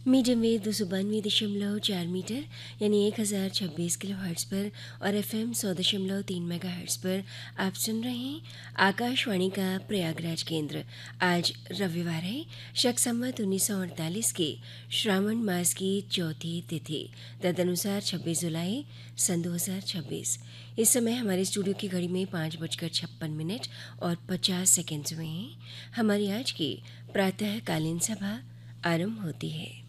Medium wave 292.4 metre यानी 1026 kilo hertz पर और FM 100.3 मेगा हर्ट्ज़ पर आप सुन रहे हैं आकाशवाणी का प्रयागराज केंद्र। आज रविवार है, शक संवत 1948 के श्रावण मास की चौथी तिथि, तदनुसार 26 जुलाई सन 2026। इस समय हमारे स्टूडियो की घड़ी में 5:56 और 50 सेकेंड्स हुए हैं। हमारी आज की प्रातःकालीन सभा आरंभ होती है।